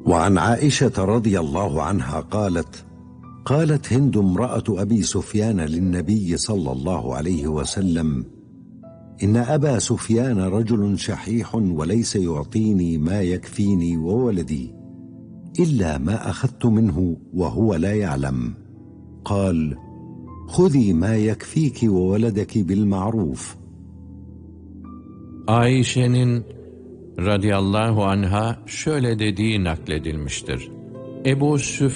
وعن عائشة رضي الله عنها قالت هند امرأة أبي سفيان للنبي صلى الله عليه وسلم: إن أبا سفيان رجل شحيح وليس يعطيني ما يكفيني وولدي إلا ما أخذت منه وهو لا يعلم. قال: خذي ما يكفيك وولدك بالمعروف. Ayşe'nin radıyallahu anha şöyle dediği nakledilmiştir. Ebu